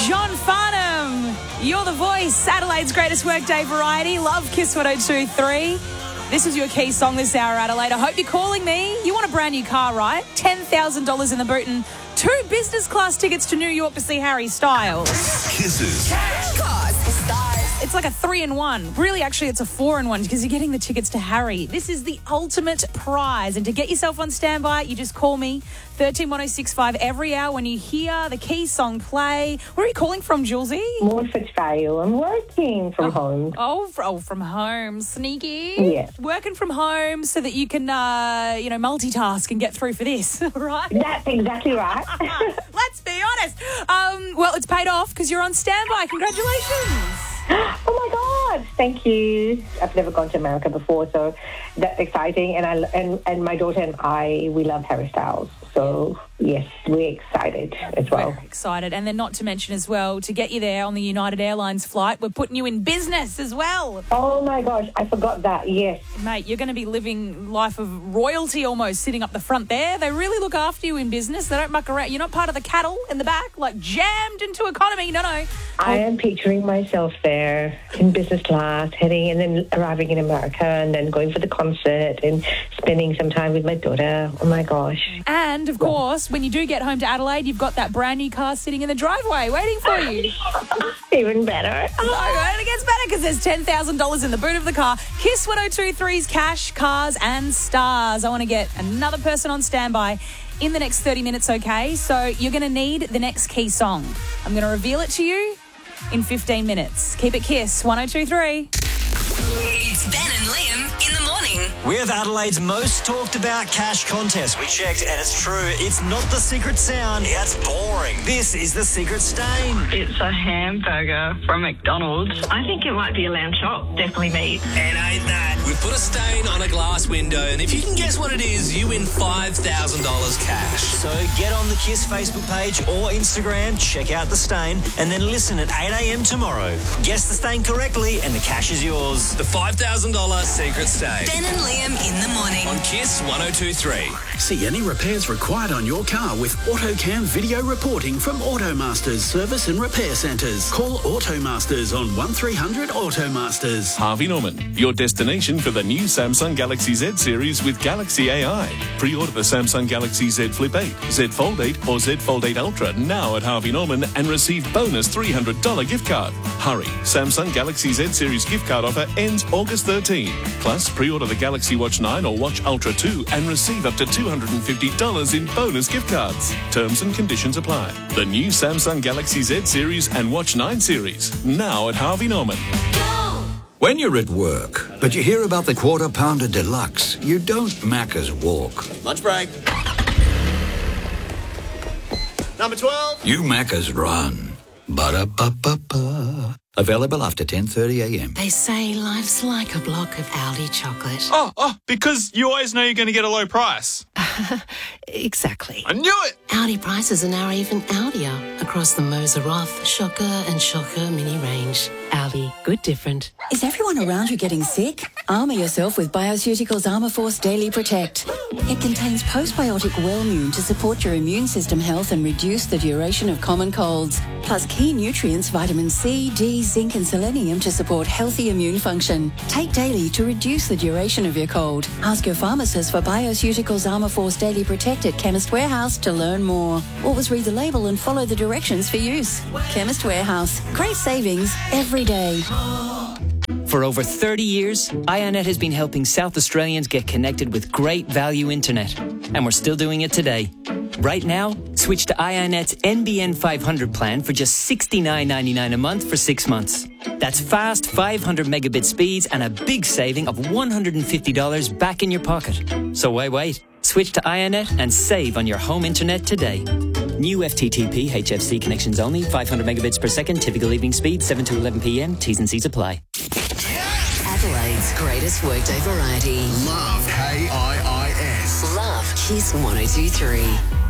John Farnham, you're the voice. Adelaide's greatest workday variety. Love Kiss 102.3. This is your key song this hour, Adelaide. I hope you're calling me. You want a brand new car, right? $10,000 in the boot and 2 business class tickets to New York to see Harry Styles. Kisses. It's like a 3-in-1. Really, actually, it's a 4-in-1 because you're getting the tickets to Harry. This is the ultimate prize. And to get yourself on standby, you just call me, 131065, every hour when you hear the key song play. Where are you calling from, Julesy? Morford Vale. I'm working from home. From home. Sneaky. Yeah. Working from home so that you can, multitask and get through for this, right? That's exactly right. Let's be honest. Well, it's paid off because you're on standby. Congratulations. Oh my God! Thank you. I've never gone to America before, so that's exciting. And my daughter and I, we love Harry Styles. So yes, we're excited as well. Very excited, and then not to mention as well, to get you there on the United Airlines flight, we're putting you in business as well. Oh my gosh, I forgot that. Yes, mate, you're going to be living life of royalty almost, sitting up the front there. They really look after you in business. They don't muck around. You're not part of the cattle in the back, like jammed into economy. No. I am picturing myself there in business class, heading and then arriving in America and then going for the concert and spending some time with my daughter. Oh my gosh. And of course, when you do get home to Adelaide, you've got that brand new car sitting in the driveway waiting for you. Even better. Oh, it gets better because there's $10,000 in the boot of the car. Kiss 102.3's cash, cars and stars. I want to get another person on standby in the next 30 minutes, okay? So you're going to need the next key song. I'm going to reveal it to you in 15 minutes. Keep it Kiss 102.3. It's Ben and Liam in the morning. With Adelaide's most talked about cash contest. We checked and it's true. It's not the secret sound. It's boring. This is the secret stain. It's a hamburger from McDonald's. I think it might be a lamb chop. Definitely meat. And ain't that? We've put a stain on a glass window, and if you can guess what it is, you win $5,000 cash. So get on the Kiss Facebook page or Instagram, check out the stain, and then listen at 8 a.m. tomorrow. Guess the stain correctly and the cash is yours. The $5,000 secret stain. Ben and Liam in the morning. On Kiss 102.3. See any repairs required on your car with AutoCam video reporting from Automasters Service and Repair Centres. Call Automasters on 1300 Automasters. Harvey Norman, your destination for the new Samsung Galaxy Z series with Galaxy AI. Pre-order the Samsung Galaxy Z Flip 8, Z Fold 8 or Z Fold 8 Ultra now at Harvey Norman and receive bonus $300 gift card. Hurry, Samsung Galaxy Z series gift card offer ends August 13. Plus, pre-order the Galaxy Watch 9 or Watch Ultra 2 and receive up to $250 in bonus gift cards. Terms and conditions apply. The new Samsung Galaxy Z series and Watch 9 series now at Harvey Norman. When you're at work, but you hear about the Quarter Pounder Deluxe, you don't Macca's walk. Lunch break. Number 12. You Macca's run. Ba-da-ba-ba-ba. Available after 10:30 a.m. They say life's like a block of Aldi chocolate. Oh, because you always know you're going to get a low price. Exactly. I knew it! Aldi prices are now even Aldier across the Moser Roth, Shocker and Shocker mini range. Aldi, good different. Is everyone around you getting sick? Armour yourself with Bioceuticals Armour Force Daily Protect. It contains postbiotic Wellmune to support your immune system health and reduce the duration of common colds. Plus key nutrients, vitamin C, D, zinc and selenium to support healthy immune function. Take daily to reduce the duration of your cold. Ask your pharmacist for Bioceuticals Armour Force Daily Protect at Chemist Warehouse to learn more. Always read the label and follow the directions for use. Chemist Warehouse. Great savings every day. For over 30 years, Ionet has been helping South Australians get connected with great value internet. And we're still doing it today. Right now, switch to Ionet's NBN 500 plan for just $69.99 a month for 6 months. That's fast 500 megabit speeds and a big saving of $150 back in your pocket. So why wait? Switch to Ionet and save on your home internet today. New FTTP HFC connections only, 500 megabits per second, typical evening speed, 7 to 11 p.m. T's and C's apply. Adelaide's greatest workday variety. Love KIIS. Love Kiss 102.3.